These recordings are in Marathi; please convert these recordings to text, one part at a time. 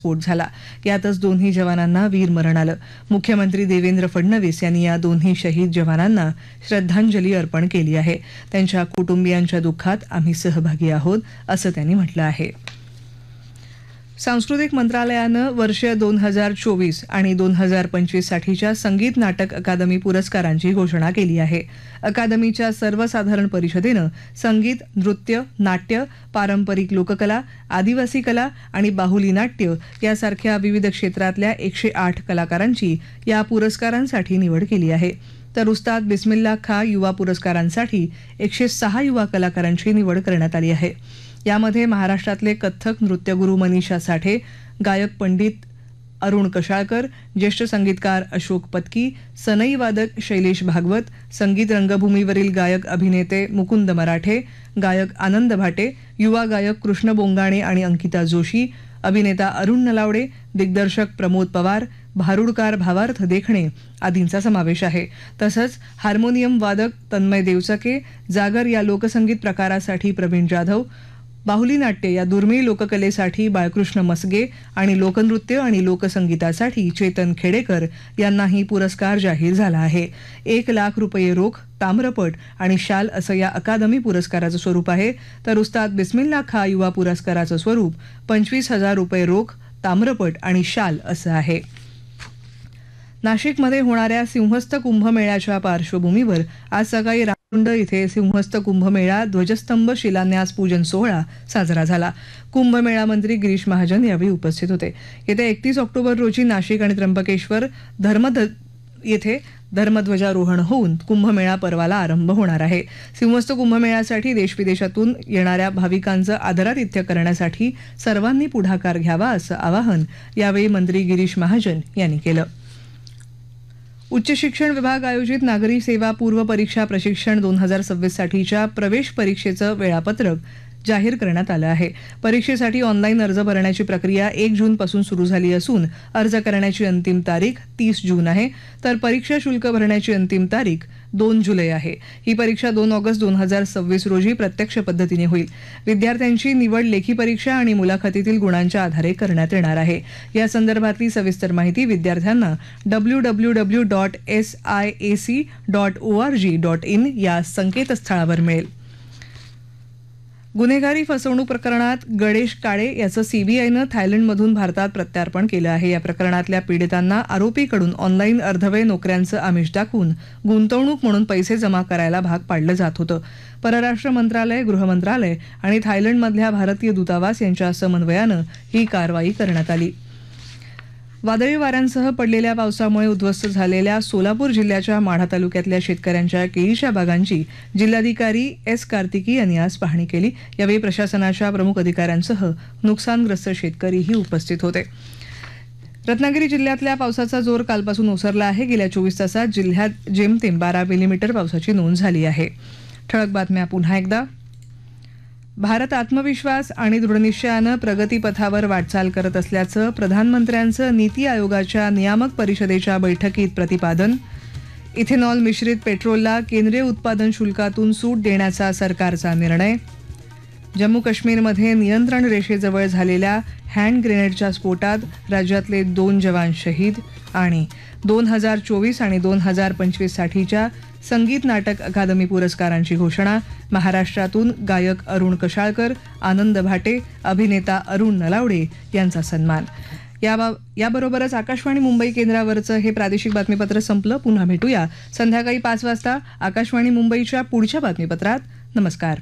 स्फोट झाला. यातच दोन्ही जवानांना वीरमरण आलं. मुख्यमंत्री देवेंद्र फडणवीस यांनी या दोन्ही शहीद जवानांना श्रद्धांजली अर्पण केली आहे. त्यांच्या कुटुंबियांच्या दुःखात आम्ही सहभागी आहोत, असं त्यांनी म्हटलं आहे. सांस्कृतिक मंत्रालयानं वर्ष 2024 आणि 2025 साठीच्या संगीत नाटक अकादमी पुरस्कारांची घोषणा केली आहे. अकादमीच्या सर्वसाधारण परिषदेनं संगीत, नृत्य, नाट्य, पारंपरिक लोककला, आदिवासी कला आणि बाहुली नाट्य यासारख्या विविध क्षेत्रातल्या 108 कलाकारांची या पुरस्कारांसाठी निवड केली आहे. तर उस्ताद बिस्मिल्ला खां युवा पुरस्कारांसाठी 106 युवा कलाकारांची निवड करण्यात आली आहे. यामध्ये महाराष्ट्रातले कथ्थक नृत्यगुरू मनीषा साठे, गायक पंडित अरुण कशाळकर, ज्येष्ठ संगीतकार अशोक पत्की, सनई वादक शैलेश भागवत, संगीत रंगभूमीवरील गायक अभिनेते मुकुंद मराठे, गायक आनंद भाटे, युवा गायक कृष्ण बोंगाणे आणि अंकिता जोशी, अभिनेता अरुण नलावडे, दिग्दर्शक प्रमोद पवार, भारुडकार भावार्थ देखणे आदींचा समावेश आहे. तसंच हार्मोनियम वादक तन्मय देवचके, जागर या लोकसंगीत प्रकारासाठी प्रवीण जाधव, बाहुली नाट्य या दुर्मिळ लोककलेसाठी बाळकृष्ण मसगे आणि लोकनृत्य आणि लोकसंगीतासाठी चेतन खेडेकर यांनाही पुरस्कार जाहीर झाला आहे. 1,00,000 रुपये रोख, ताम्रपट आणि शाल असं या अकादमी पुरस्काराचं स्वरूप आहे. तर उस्ताद बिस्मिल्ला खां युवा पुरस्काराचं स्वरूप 25,000 रुपये रोख, ताम्रपट आणि शाल असं आहे. नाशिकमध्ये होणाऱ्या सिंहस्थ कुंभमेळ्याच्या पार्श्वभूमीवर आज सकाळी रामकुंड इथे सिंहस्थ कुंभमेळा ध्वजस्तंभ शिलान्यास पूजन सोहळा साजरा झाला. कुंभमेळा मंत्री गिरीश महाजन यावेळी उपस्थित होते. येत्या 31 ऑक्टोबर रोजी नाशिक आणि त्र्यंबकेश्वर येथे धर्मध्वजारोहण होऊन कुंभमेळा पर्वाला आरंभ होणार आहे. सिंहस्थ कुंभमेळ्यासाठी देशविदेशातून येणाऱ्या भाविकांचं आदरातिथ्य करण्यासाठी सर्वांनी पुढाकार घ्यावा असं आवाहन यावेळी मंत्री गिरीश महाजन यांनी केलं. उच्च शिक्षण विभाग आयोजित नागरी सेवा पूर्व परीक्षा प्रशिक्षण 2026 साठीच्या प्रवेश परीक्षेचं वेळापत्रक जाहीर करण्यात आलं आहे. परीक्षेसाठी ऑनलाईन अर्ज भरण्याची प्रक्रिया 1 जूनपासून सुरू झाली असून अर्ज करण्याची अंतिम तारीख 30 जून आहे. तर परीक्षा शुल्क भरण्याची अंतिम तारीख 2 जुलै आहे. ही परीक्षा 2 ऑगस्ट 2026 रोजी प्रत्यक्ष पद्धतीने होईल. विद्यार्थ्यांची निवड लेखी परीक्षा आणि मुलाखतीतील गुणांच्या आधारे करण्यात येणार आहे. या संदर्भातली सविस्तर माहिती विद्यार्थ्यांना www.siac.org.in या संकेतस्थळावर मिळेल. गुन्हेगारी फसवणूक प्रकरणात गणेश काळे याचं सीबीआयनं थायलंडमधून भारतात प्रत्यार्पण केलं आहे. या प्रकरणातल्या पीडितांना आरोपीकडून ऑनलाईन अर्धवेळ नोकऱ्यांचं आमिष दाखवून गुंतवणूक म्हणून पैसे जमा करायला भाग पाडलं जात होतं. परराष्ट्र मंत्रालय, गृह मंत्रालय आणि थायलंडमधल्या भारतीय दूतावास यांच्या समन्वयानं ही कारवाई करण्यात आली. वादळी वाऱ्यांसह पडलेल्या पावसामुळे उद्ध्वस्त झालेल्या सोलापूर जिल्ह्याच्या माढा तालुक्यातल्या शेतकऱ्यांच्या केळीच्या बागांची जिल्हाधिकारी एस कार्तिकी यांनी आज पाहणी केली. यावेळी प्रशासनाच्या प्रमुख अधिकाऱ्यांसह नुकसानग्रस्त शेतकरीही उपस्थित होते. रत्नागिरी जिल्ह्यातल्या पावसाचा जोर कालपासून ओसरला आहे. गेल्या 24 तासात जिल्ह्यात जेमतेम 12 मिलीमीटर पावसाची नोंद झाली आहे. ठळक बातम्या पुन्हा एकदा. भारत आत्मविश्वास आणि दृढनिश्चयानं प्रगतीपथावर वाटचाल करत असल्याचं प्रधानमंत्र्यांचं नीती आयोगाच्या नियामक परिषदेच्या बैठकीत प्रतिपादन. इथेनॉल मिश्रित पेट्रोलला केंद्रीय उत्पादन शुल्कातून सूट देण्याचा सरकारचा निर्णय. जम्मू काश्मीरमध्ये नियंत्रण रेषेजवळ झालेल्या हँड ग्रेनेडच्या स्फोटात राज्यातले 2 जवान शहीद. आणि 2024 आणि 2025 साठीच्या संगीत नाटक अकादमी पुरस्कारांची घोषणा. महाराष्ट्रातून गायक अरुण कशाळकर, आनंद भाटे, अभिनेता अरुण नलावडे यांचा सन्मान. याबरोबरच आकाशवाणी मुंबई केंद्रावरचं हे प्रादेशिक बातमीपत्र संपलं. पुन्हा भेटूया संध्याकाळी 5 वाजता आकाशवाणी मुंबईच्या पुढच्या बातमीपत्रात. नमस्कार.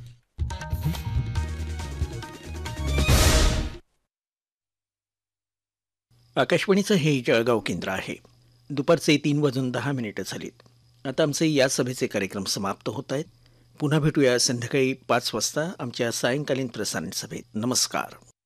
आकाशवाणीचं हे जळगाव केंद्र आहे. दुपारचे 3:10 झालीत. आता आमचे या सभेचे कार्यक्रम समाप्त होत आहेत. पुन्हा भेटूया संध्याकाळी 5 वाजता आमच्या सायंकालीन प्रसारण सभेत. नमस्कार.